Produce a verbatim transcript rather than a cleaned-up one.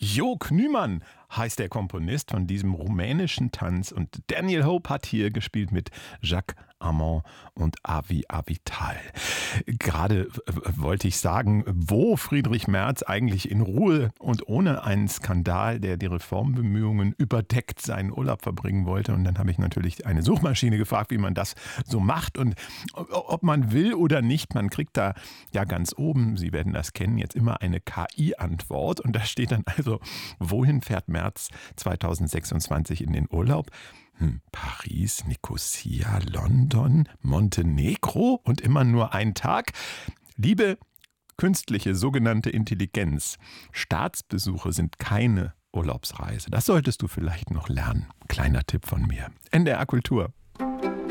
Jörg Nyman heißt der Komponist von diesem rumänischen Tanz und Daniel Hope hat hier gespielt mit Jacques Amand und Avi Avital. Gerade wollte ich sagen, wo Friedrich Merz eigentlich in Ruhe und ohne einen Skandal, der die Reformbemühungen überdeckt, seinen Urlaub verbringen wollte. Und dann habe ich natürlich eine Suchmaschine gefragt, wie man das so macht und ob man will oder nicht. Man kriegt da ja ganz oben, Sie werden das kennen, jetzt immer eine K I-Antwort. Und da steht dann also, wohin fährt Merz zweitausendsechsundzwanzig in den Urlaub? Hm, Paris, Nikosia, London, Montenegro und immer nur ein Tag. Liebe künstliche sogenannte Intelligenz, Staatsbesuche sind keine Urlaubsreise. Das solltest du vielleicht noch lernen. Kleiner Tipp von mir. N D R Kultur.